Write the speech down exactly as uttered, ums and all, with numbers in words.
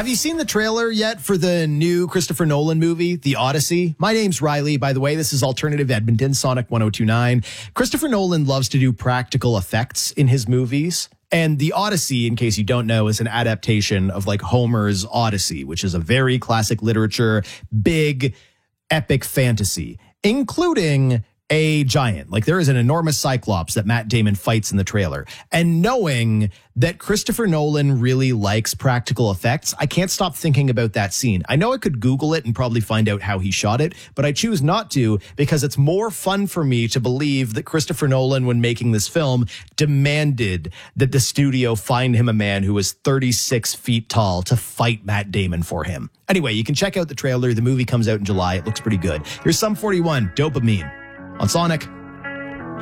you seen the trailer yet for the new Christopher Nolan movie, The Odyssey? My name's Riley, by the way. This is Alternative Edmonton, Sonic one oh two point nine. Christopher Nolan loves to do practical effects in his movies. And The Odyssey, in case you don't know, is an adaptation of like Homer's Odyssey, which is a very classic literature, big, epic fantasy, including a giant. Like there is an enormous cyclops that Matt Damon fights in the trailer. And knowing that Christopher Nolan really likes practical effects, I can't stop thinking about that scene. I know I could Google it and probably find out how he shot it, but I choose not to because it's more fun for me to believe that Christopher Nolan, when making this film, demanded that the studio find him a man who was thirty-six feet tall to fight Matt Damon for him. Anyway, you can check out the trailer. The movie comes out in July. It looks pretty good. Here's Sum forty-one, Dopamine, on Sonic.